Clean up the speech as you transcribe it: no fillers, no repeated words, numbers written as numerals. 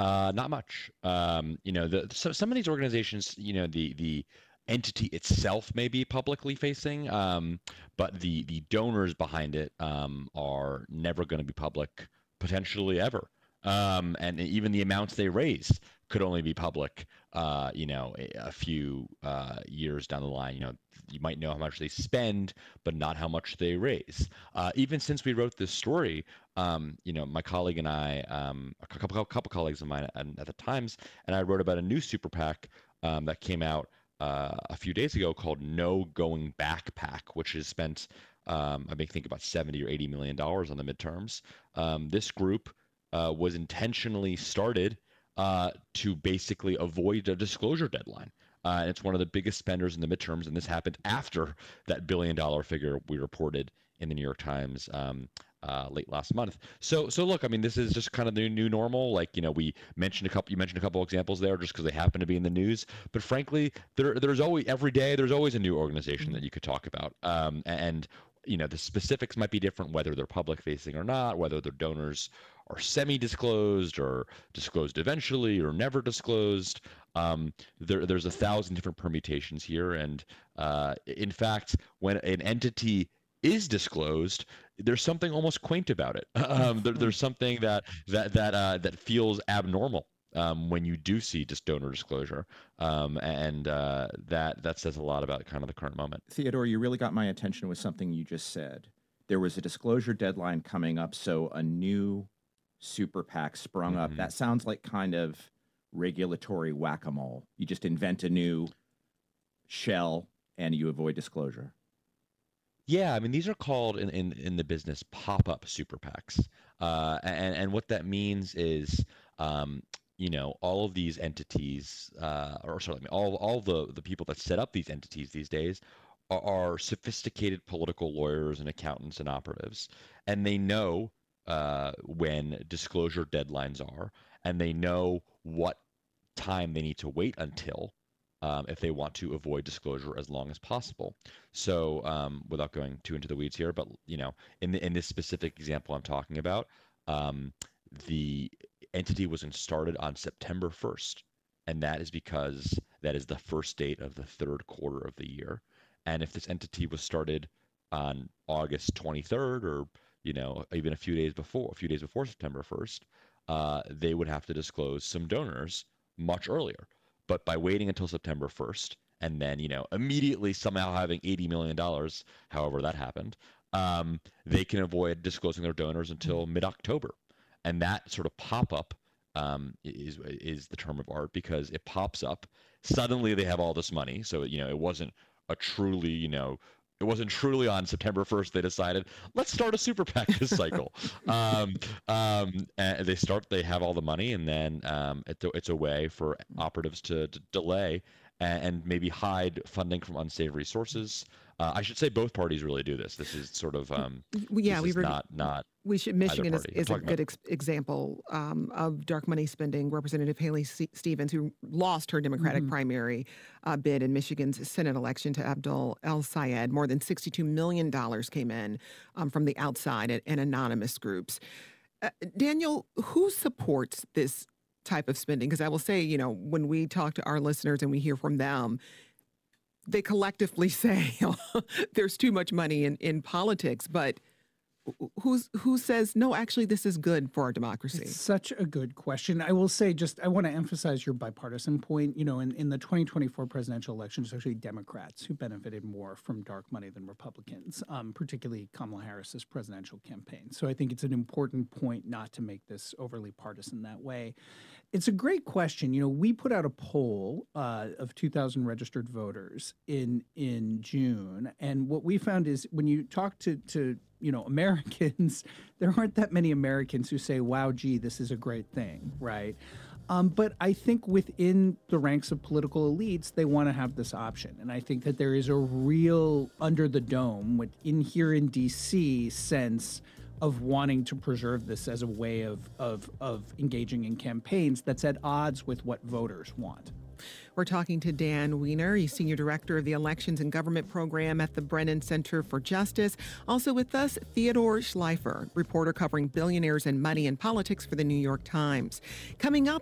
Not much. Some of these organizations, the entity itself may be publicly facing, but the donors behind it are never going to be public, potentially ever. And even the amounts they raised could only be public, a few years down the line. You might know how much they spend, but not how much they raise. Even since we wrote this story, my colleague and I, a couple colleagues of mine at the Times, and I wrote about a new super PAC that came out a few days ago called No Going Back PAC, which has spent, I think, about 70 or 80 million dollars on the midterms. This group was intentionally started to basically avoid a disclosure deadline. And it's one of the biggest spenders in the midterms, and this happened after that $1 billion figure we reported in the New York Times late last month. So look, I mean, this is just kind of the new normal. Like, we mentioned you mentioned a couple examples there just because they happen to be in the news. But frankly, there's always every day there's always a new organization that you could talk about. And the specifics might be different, whether they're public facing or not, whether their donors are semi-disclosed or disclosed eventually or never disclosed. There's 1,000 different permutations here. And in fact, when an entity is disclosed, there's something almost quaint about it. There's something that feels abnormal when you do see just donor disclosure, and that says a lot about kind of the current moment. Theodore, you really got my attention with something you just said. There was a disclosure deadline coming up, so a new super PAC sprung up. That sounds like kind of regulatory whack-a-mole. You just invent a new shell and you avoid disclosure. Yeah, I mean, these are called in the business pop-up super PACs, and what that means is, all of these entities, all the people that set up these entities these days are sophisticated political lawyers and accountants and operatives, and they know when disclosure deadlines are, and they know what time they need to wait until if they want to avoid disclosure as long as possible. So without going too into the weeds here, but in this specific example I'm talking about, the entity was started on September 1st, and that is because that is the first date of the third quarter of the year. And if this entity was started on August 23rd, or even a few days before September 1st, they would have to disclose some donors much earlier. But by waiting until September 1st and then, immediately somehow having $80 million, however that happened, they can avoid disclosing their donors until mid-October. And that sort of pop-up is the term of art, because it pops up. Suddenly they have all this money. So, it wasn't it wasn't truly on September 1st they decided, let's start a super PAC this cycle. And they have all the money, and then it's a way for operatives to delay and maybe hide funding from unsavory sources. I should say both parties really do this. This is sort of Michigan is a good example of dark money spending. Representative Haley Stevens, who lost her Democratic primary bid in Michigan's Senate election to Abdul El-Sayed, more than $62 million came in from the outside and anonymous groups. Daniel, who supports this type of spending? Because I will say, when we talk to our listeners and we hear from them, they collectively say there's too much money in politics, but who says, no, actually, this is good for our democracy? It's such a good question. I will say, I want to emphasize your bipartisan point. In the 2024 presidential election, it's actually Democrats who benefited more from dark money than Republicans, particularly Kamala Harris's presidential campaign. So I think it's an important point not to make this overly partisan that way. It's a great question. We put out a poll of 2,000 registered voters in June, and what we found is when you talk to Americans, there aren't that many Americans who say, wow, gee, this is a great thing, right? But I think within the ranks of political elites, they want to have this option. And I think that there is a real under the dome here in D.C. sense of wanting to preserve this as a way of engaging in campaigns that's at odds with what voters want. We're talking to Dan Weiner. He's Senior Director of the Elections and Government Program at the Brennan Center for Justice. Also with us, Theodore Schleifer, reporter covering billionaires and money in politics for the New York Times. Coming up,